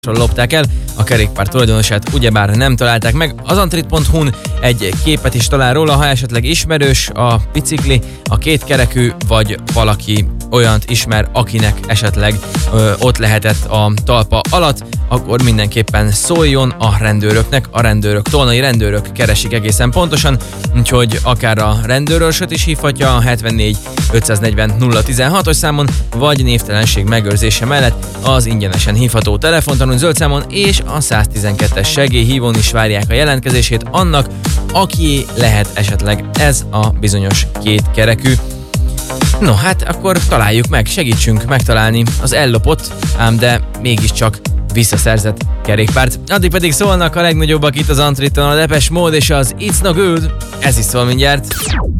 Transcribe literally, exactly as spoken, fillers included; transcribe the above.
lopták el, a kerékpár tulajdonosát ugyebár nem találták meg. Az antrit pont hu-n egy képet is talál róla, ha esetleg ismerős a bicikli, a kétkerekű, vagy valaki olyant ismer, akinek esetleg ö, ott lehetett a talpa alatt, akkor mindenképpen szóljon a rendőröknek. A rendőrök, tolnai rendőrök keresik egészen pontosan, úgyhogy akár a rendőrörsöt is hívhatja a hetvennégy ötszáznegyven nulla tizenhatos számon, vagy névtelenség megőrzése mellett az ingyenesen hívható telefontanúny zöld számon és a száztizenkettes segélyhívón is várják a jelentkezését annak, aki lehet esetleg ez a bizonyos kétkerekű. No, hát akkor találjuk meg, segítsünk megtalálni az ellopott, ám de mégiscsak visszaszerzett kerékpárt. Addig pedig szólnak a legnagyobbak itt az Antriton, a Depeche Mode és az It's No Good. Ez is szól mindjárt.